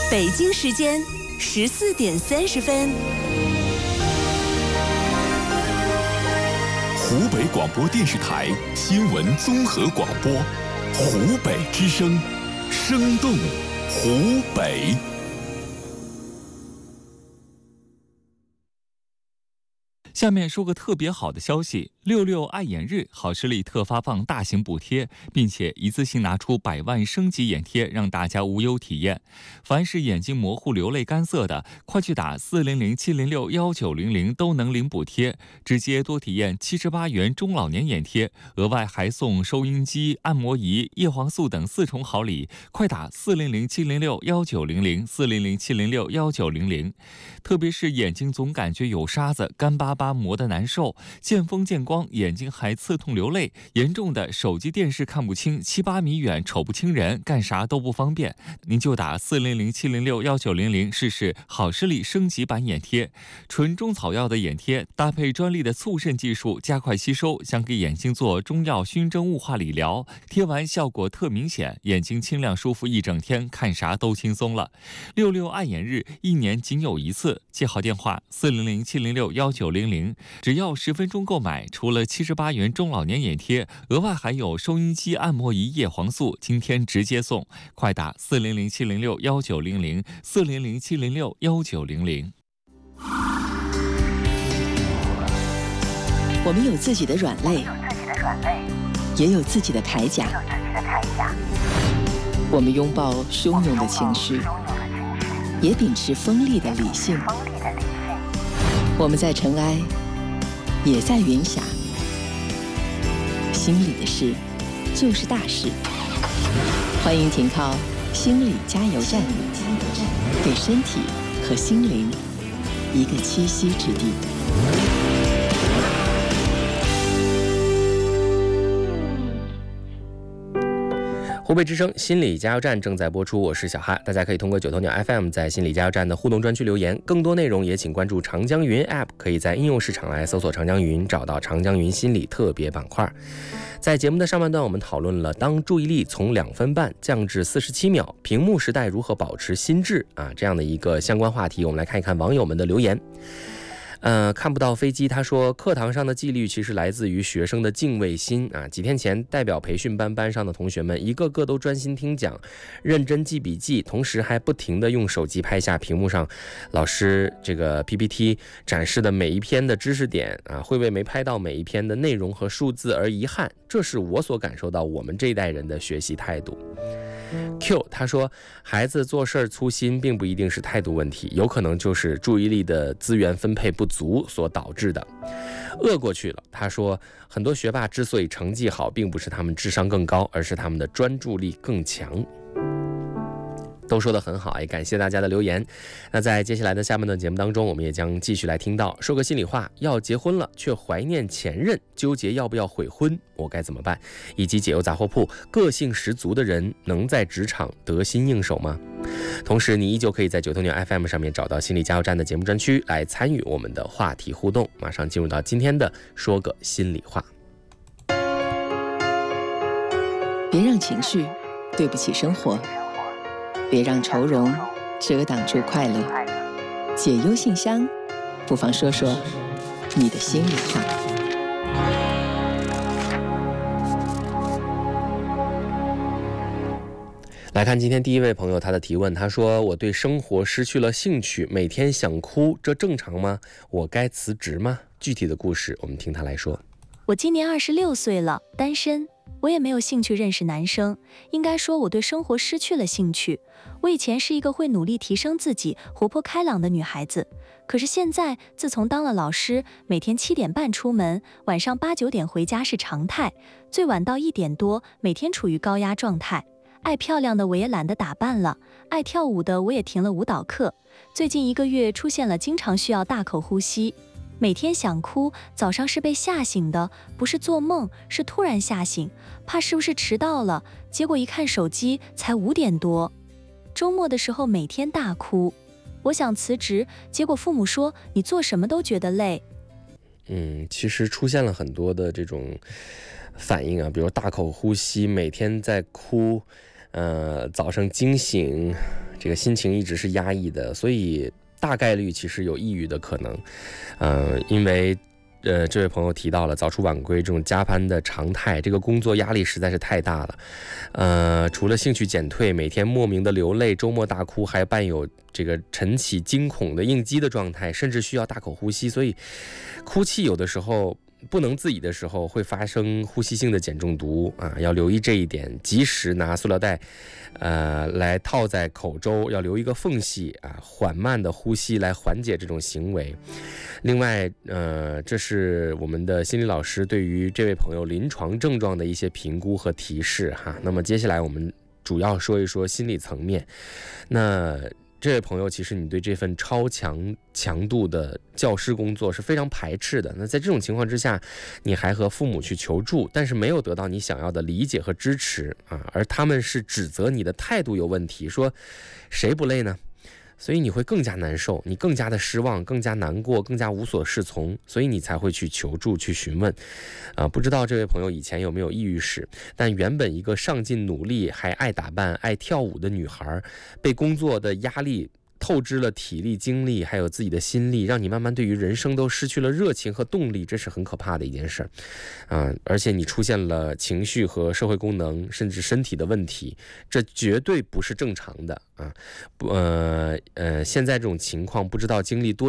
北京时间14:30。 湖北广播电视台新闻综合广播，湖北之声，生动湖北。 下面说个特别好的消息，66爱眼日好视力特发放大型补贴，并且一次性拿出100万升级眼贴，让大家无忧体验。凡是眼睛模糊、流泪、干涩的，快去打400-706-1900都能领补贴，直接多体验78元中老年眼贴，额外还送收音机、按摩仪、叶黄素等4重好礼。快打400-706-1900，400-706-1900。特别是眼睛总感觉有沙子、干巴巴磨得难受，见风见光，眼睛还刺痛流泪，严重的手机电视看不清，7、8米远瞅不清人，干啥都不方便，您就打400-706-1900试试好视力升级版眼贴。纯中草药的眼贴搭配专利的促渗技术，加快吸收，像给眼睛做中药熏蒸雾化理疗，贴完效果特明显，眼睛清亮舒服一整天，看啥都轻松了。66爱眼日1年仅有一次，记好电话400-706-1900，只要10分钟购买，除了78元中老年眼贴，额外还有收音机、按摩仪、叶黄素，今天直接送。快打400-706-1900， 400-706-1900。 我们有自己的软肋，也有自己的铠甲。我们拥抱汹涌的情绪，也秉持锋利的理性。我们在尘埃，也在云霞。心里的事就是大事。欢迎停靠心理加油站，给身体和心灵一个栖息之地。 湖北之声心理加油站正在播出，我是小哈，大家可以通过9头鸟 FM 在心理加油站的互动专区留言，更多内容也请关注长江云 App， 可以在应用市场来搜索长江云，找到长江云心理特别板块。在节目的上半段，我们讨论了当注意力从2分半降至47秒，屏幕时代如何保持心智这样的一个相关话题，我们来看一看网友们的留言。看不到飞机，他说课堂上的纪律其实来自于学生的敬畏心几天前，代表培训班上的同学们一个个都专心听讲，认真记笔记，同时还不停地用手机拍下屏幕上老师这个 PPT 展示的每一篇的知识点会为没拍到每一篇的内容和数字而遗憾，这是我所感受到我们这一代人的学习态度。Q 他说孩子做事粗心并不一定是态度问题，有可能就是注意力的资源分配不足所导致的。饿过去了，他说很多学霸之所以成绩好，并不是他们智商更高，而是他们的专注力更强。都说得很好，也感谢大家的留言。那在接下来的下半段节目当中，我们也将继续来听到说个心里话，要结婚了却怀念前任，纠结要不要悔婚，我该怎么办，以及解忧杂货铺，个性十足的人能在职场得心应手吗？同时你依旧可以在9头鸟 FM 上面找到心理加油站的节目专区来参与我们的话题互动。马上进入到今天的说个心里话。 别让情绪对不起生活，别让愁容遮挡住快乐。解忧信箱，不妨说说你的心里话。 来看今天第一位朋友他的提问，他说我对生活失去了兴趣，每天想哭，这正常吗？我该辞职吗？具体的故事我们听他来说。 我今年26岁了，单身，我也没有兴趣认识男生，应该说我对生活失去了兴趣。我以前是一个会努力提升自己、活泼开朗的女孩子，可是现在自从当了老师，每天7点半出门，晚上8、9点回家是常态，最晚到1点多，每天处于高压状态。爱漂亮的我也懒得打扮了，爱跳舞的我也停了舞蹈课。最近1个月出现了经常需要大口呼吸，每天想哭，早上是被吓醒的，不是做梦，是突然吓醒，怕是不是迟到了，结果一看手机才5点多。周末的时候每天大哭，我想辞职，结果父母说你做什么都觉得累。 其实出现了很多的这种反应比如大口呼吸，每天在哭，早上惊醒， 这个心情一直是压抑的，所以大概率其实有抑郁的可能。因为这位朋友提到了早出晚归这种加班的常态，这个工作压力实在是太大了。除了兴趣减退，每天莫名的流泪，周末大哭，还伴有这个晨起惊恐的应激的状态，甚至需要大口呼吸。所以哭泣有的时候不能自已的时候会发生呼吸性的碱中毒啊，要留意这一点，及时拿塑料袋来套在口周，要留一个缝隙啊，缓慢的呼吸来缓解这种行为。另外这是我们的心理老师对于这位朋友临床症状的一些评估和提示哈。那么接下来我们主要说一说心理层面。那这位朋友，其实你对这份超强度的教师工作是非常排斥的。那在这种情况之下，你还和父母去求助，但是没有得到你想要的理解和支持啊，而他们是指责你的态度有问题，说谁不累呢？所以你会更加难受，你更加的失望，更加难过，更加无所适从，所以你才会去求助去询问。不知道这位朋友以前有没有抑郁史，但原本一个上进努力还爱打扮爱跳舞的女孩，被工作的压力透支了体力精力还有自己的心力，让你慢慢对于人生都失去了热情和动力，这是很可怕的一件事而且你出现了情绪和社会功能甚至身体的问题，这绝对不是正常的现在这种情况不知道经历多